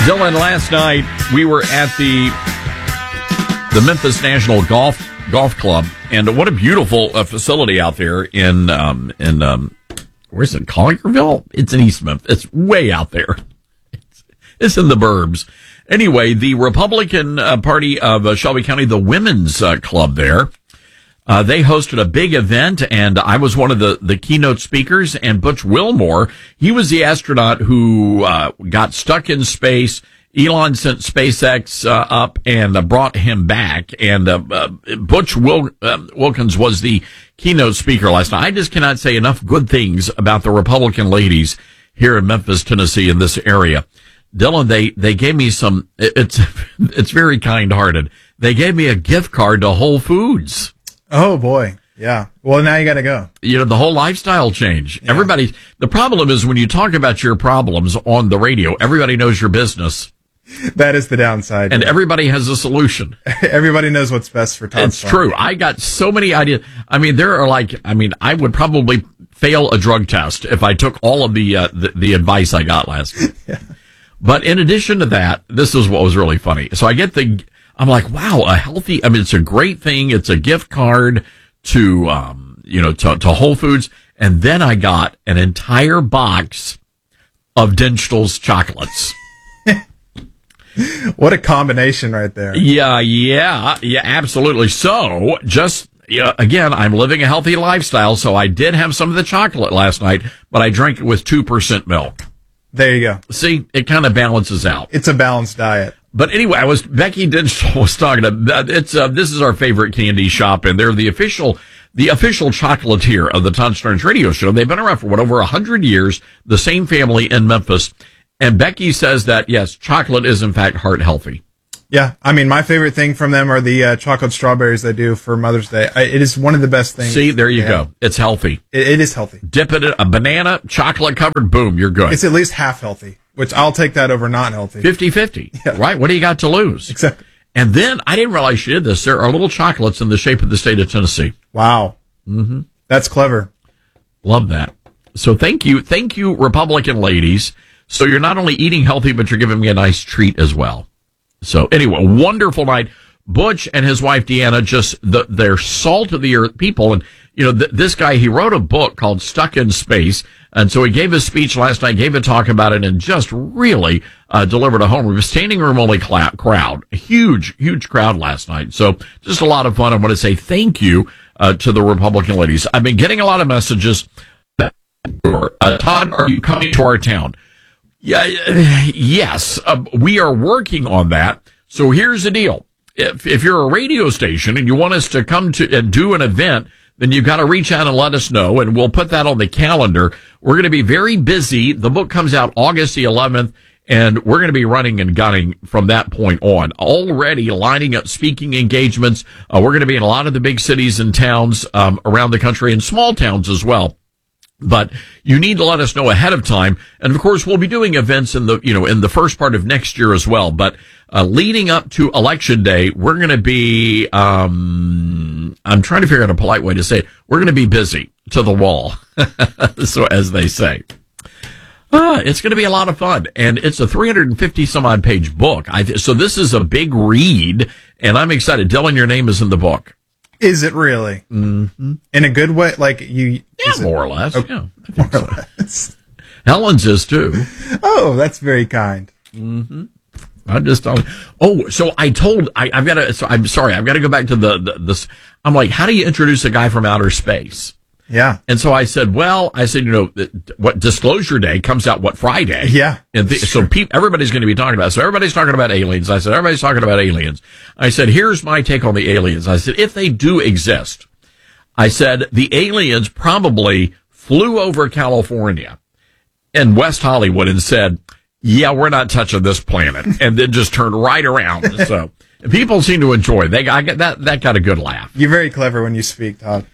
Dylan, last night we were at the Memphis National Golf Club, and what a beautiful facility out there in where's it? Collierville? It's in East Memphis. It's way out there. It's in the burbs. Anyway, the Republican Party of Shelby County, the Women's Club there, they hosted a big event, and I was one of the keynote speakers, and Butch Wilmore, he was the astronaut who got stuck in space. Elon sent SpaceX up and brought him back, and Butch Wilkins was the keynote speaker last night. I just cannot say enough good things about the Republican ladies here in Memphis, Tennessee, in this area. Dylan, they gave me some, it's very kind-hearted. They gave me a gift card to Whole Foods. Oh, boy. Yeah. Well, now you got to go. You know, the whole lifestyle change. Yeah. The problem is when you talk about your problems on the radio, everybody knows your business. That is the downside. And everybody has a solution. Everybody knows what's best for Todd. It's true. I got so many ideas. I mean, I would probably fail a drug test if I took all of the advice I got last week. Yeah. But in addition to that, this is what was really funny. So I'm like, wow, it's a great thing. It's a gift card to Whole Foods. And then I got an entire box of Dinchtel's chocolates. What a combination right there. Yeah, absolutely. So again, I'm living a healthy lifestyle. So I did have some of the chocolate last night, but I drank it with 2% milk. There you go. See, it kind of balances out. It's a balanced diet. But anyway, Becky Dinchtel was talking about, this is our favorite candy shop, and they're the official chocolatier of the Todd Starnes radio show. They've been around for over 100 years, the same family in Memphis. And Becky says that, yes, chocolate is in fact heart healthy. Yeah. I mean, my favorite thing from them are the chocolate strawberries they do for Mother's Day. It is one of the best things. See, there you go. It's healthy. It is healthy. Dip it in a banana, chocolate covered, boom, you're good. It's at least half healthy, which I'll take that over not healthy. 50-50. Yeah. Right? What do you got to lose? Exactly. And then, I didn't realize she did this. There are little chocolates in the shape of the state of Tennessee. Wow. Mm-hmm. That's clever. Love that. So thank you, Republican ladies. So you're not only eating healthy, but you're giving me a nice treat as well. So anyway, wonderful night. Butch and his wife Deanna, they're salt of the earth people. And, this guy, he wrote a book called Stuck in Space. And so he gave his speech last night, gave a talk about it, and just really delivered a home. We were standing room only crowd, a huge crowd last night. So just a lot of fun. I want to say thank you to the Republican ladies. I've been getting a lot of messages. Todd, are you coming to our town? Yeah, yes, we are working on that. So here's the deal. If you're a radio station and you want us to come to and do an event, then you've got to reach out and let us know, and we'll put that on the calendar. We're going to be very busy. The book comes out August the 11th, and we're going to be running and gunning from that point on. Already lining up speaking engagements. We're going to be in a lot of the big cities and towns around the country, and small towns as well. But you need to let us know ahead of time. And of course, we'll be doing events in the first part of next year as well. But, leading up to Election Day, we're going to be, I'm trying to figure out a polite way to say it. We're going to be busy to the wall. So as they say, it's going to be a lot of fun. And it's a 350 some odd page book. So this is a big read, and I'm excited. Dylan, your name is in the book. Is it really? Mm-hmm. In a good way? Like you? Yeah, more or less. Okay. Yeah, I think so. Less. Helen's is too. Oh, that's very kind. Mm-hmm. I'm just talking. Oh, so I'm sorry. I've got to go back to this. I'm like, how do you introduce a guy from outer space? Yeah. And so I said, what Disclosure Day comes out, Friday? Yeah. And so everybody's going to be talking about it. So everybody's talking about aliens. I said, everybody's talking about aliens. I said, here's my take on the aliens. I said, if they do exist, I said, the aliens probably flew over California and West Hollywood and said, yeah, we're not touching this planet. And then just turned right around. So people seem to enjoy it. That got a good laugh. You're very clever when you speak, Todd.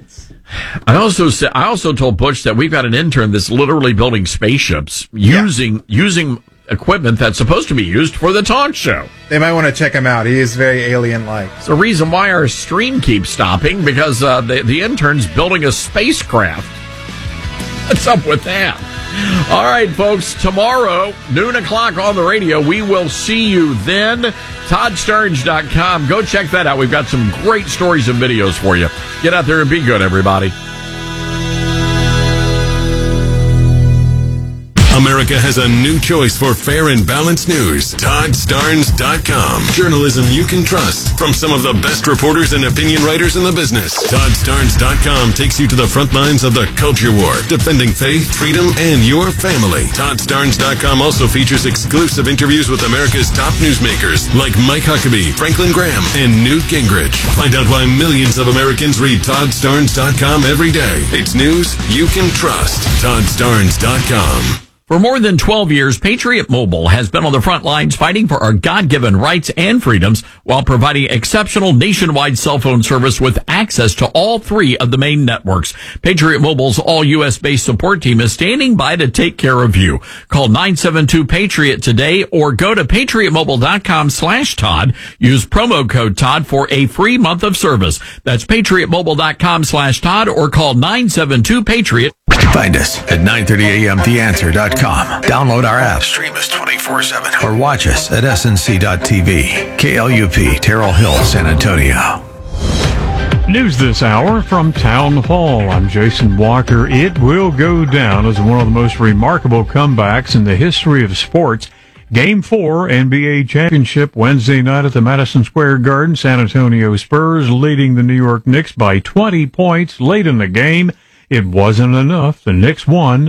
I also told Butch that we've got an intern that's literally building spaceships using equipment that's supposed to be used for the talk show. They might want to check him out. He is very alien-like. It's the reason why our stream keeps stopping, because the intern's building a spacecraft. What's up with that? All right, folks, tomorrow, noon o'clock on the radio, we will see you then. ToddStarnes.com. Go check that out. We've got some great stories and videos for you. Get out there and be good, everybody. America has a new choice for fair and balanced news. ToddStarnes.com. Journalism you can trust from some of the best reporters and opinion writers in the business. ToddStarnes.com takes you to the front lines of the culture war, defending faith, freedom, and your family. ToddStarnes.com also features exclusive interviews with America's top newsmakers like Mike Huckabee, Franklin Graham, and Newt Gingrich. Find out why millions of Americans read ToddStarnes.com every day. It's news you can trust. ToddStarnes.com. For more than 12 years, Patriot Mobile has been on the front lines fighting for our God-given rights and freedoms while providing exceptional nationwide cell phone service with access to all three of the main networks. Patriot Mobile's all-U.S.-based support team is standing by to take care of you. Call 972-PATRIOT today or go to patriotmobile.com/Todd. Use promo code Todd for a free month of service. That's patriotmobile.com/Todd or call 972-PATRIOT. Find us at 930amtheanswer.com. Download our app, stream us 24/7, or watch us at snc.tv. KLUP, Terrell Hill, San Antonio. News this hour from Town Hall. I'm Jason Walker. It will go down as one of the most remarkable comebacks in the history of sports. Game 4 NBA Championship Wednesday night at the Madison Square Garden. San Antonio Spurs leading the New York Knicks by 20 points late in the game. It wasn't enough. The Knicks won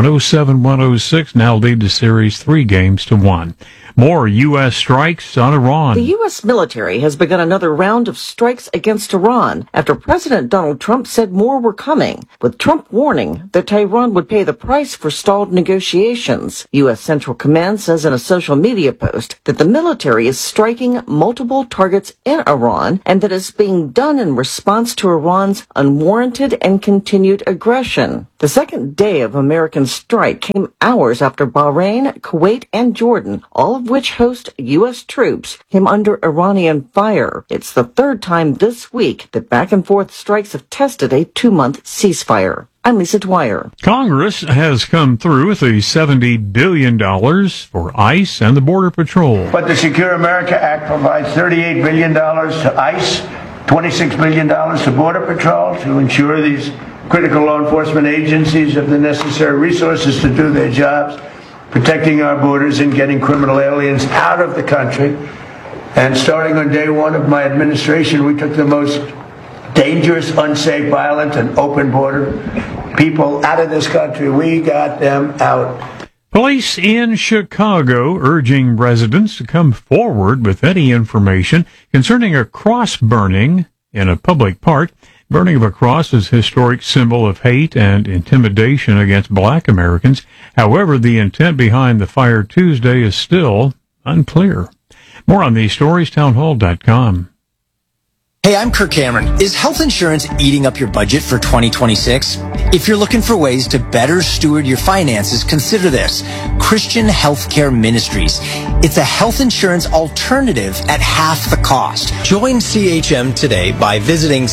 107-106, now lead the series 3-1. More U.S. strikes on Iran. The U.S. military has begun another round of strikes against Iran after President Donald Trump said more were coming, with Trump warning that Tehran would pay the price for stalled negotiations. U.S. Central Command says in a social media post that the military is striking multiple targets in Iran and that it's being done in response to Iran's unwarranted and continued aggression. The second day of American strike came hours after Bahrain, Kuwait, and Jordan, all of which host U.S. troops, came under Iranian fire. It's the third time this week that back-and-forth strikes have tested a 2-month ceasefire. I'm Lisa Dwyer. Congress has come through with a $70 billion for ICE and the Border Patrol. But the Secure America Act provides $38 billion to ICE, $26 billion to Border Patrol to ensure these critical law enforcement agencies have the necessary resources to do their jobs, protecting our borders and getting criminal aliens out of the country. And starting on day one of my administration, we took the most dangerous, unsafe, violent, and open border people out of this country. We got them out. Police in Chicago urging residents to come forward with any information concerning a cross burning in a public park. Burning of a cross is a historic symbol of hate and intimidation against black Americans. However, the intent behind the fire Tuesday is still unclear. More on these stories, townhall.com. Hey, I'm Kirk Cameron. Is health insurance eating up your budget for 2026? If you're looking for ways to better steward your finances, consider this. Christian Healthcare Ministries. It's a health insurance alternative at half the cost. Join CHM today by visiting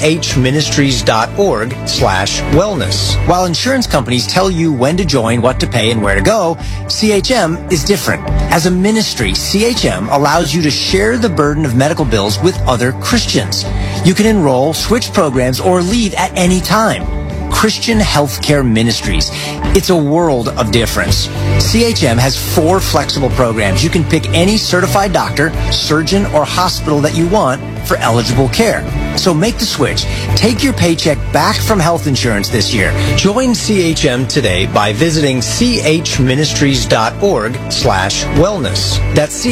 chministries.org/wellness. While insurance companies tell you when to join, what to pay, and where to go, CHM is different. As a ministry, CHM allows you to share the burden of medical bills with other Christians. You can enroll, switch programs, or leave at any time. Christian Healthcare Ministries. It's a world of difference. CHM has 4 flexible programs. You can pick any certified doctor, surgeon, or hospital that you want for eligible care. So make the switch. Take your paycheck back from health insurance this year. Join CHM today by visiting chministries.org/wellness. That's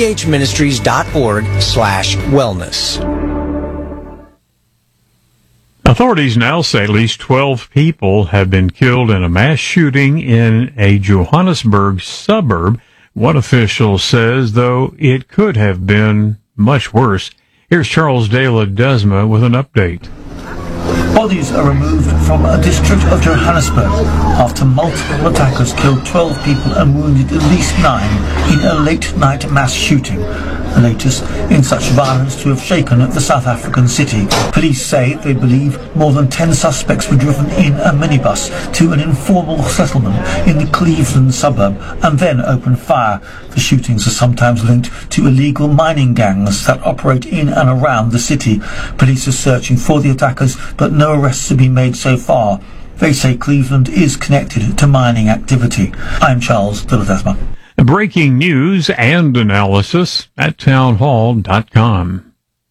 chministries.org/wellness. Authorities now say at least 12 people have been killed in a mass shooting in a Johannesburg suburb. One official says, though, it could have been much worse. Here's Charles De La Desma with an update. Bodies are removed from a district of Johannesburg after multiple attackers killed 12 people and wounded at least 9 in a late-night mass shooting, the latest in such violence to have shaken the South African city. Police say they believe more than 10 suspects were driven in a minibus to an informal settlement in the Cleveland suburb and then opened fire. The shootings are sometimes linked to illegal mining gangs that operate in and around the city. Police are searching for the attackers, but no arrests have been made so far. They say Cleveland is connected to mining activity. I'm Charles de Ledesma. Breaking news and analysis at townhall.com.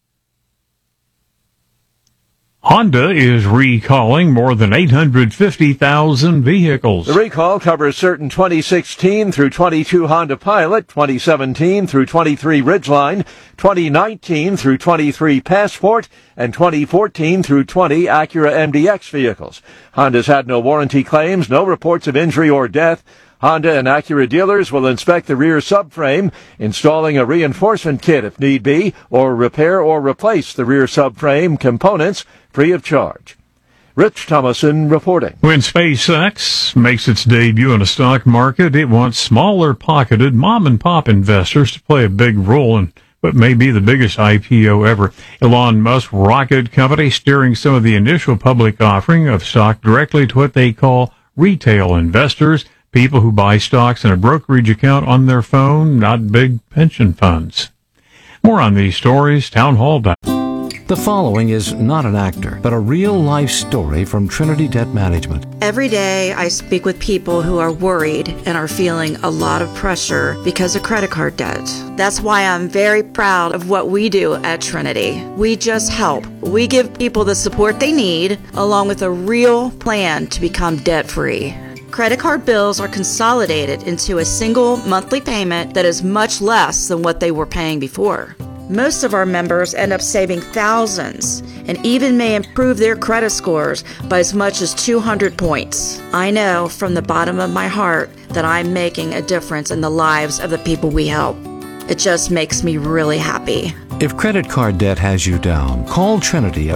Honda is recalling more than 850,000 vehicles. The recall covers certain 2016 through 22 Honda Pilot, 2017 through 23 Ridgeline, 2019 through 23 Passport, and 2014 through 20 Acura MDX vehicles. Honda's had no warranty claims, no reports of injury or death. Honda and Acura dealers will inspect the rear subframe, installing a reinforcement kit if need be, or repair or replace the rear subframe components free of charge. Rich Thomason reporting. When SpaceX makes its debut in a stock market, it wants smaller pocketed mom-and-pop investors to play a big role in what may be the biggest IPO ever. Elon Musk's rocket company steering some of the initial public offering of stock directly to what they call retail investors, people who buy stocks in a brokerage account on their phone, not big pension funds. More on these stories, townhall.com. The following is not an actor, but a real-life story from Trinity Debt Management. Every day I speak with people who are worried and are feeling a lot of pressure because of credit card debt. That's why I'm very proud of what we do at Trinity. We just help. We give people the support they need, along with a real plan to become debt-free. Credit card bills are consolidated into a single monthly payment that is much less than what they were paying before. Most of our members end up saving thousands and even may improve their credit scores by as much as 200 points. I know from the bottom of my heart that I'm making a difference in the lives of the people we help. It just makes me really happy. If credit card debt has you down, call Trinity at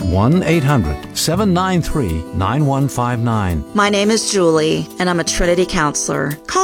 1-800-793-9159. My name is Julie, and I'm a Trinity counselor. Call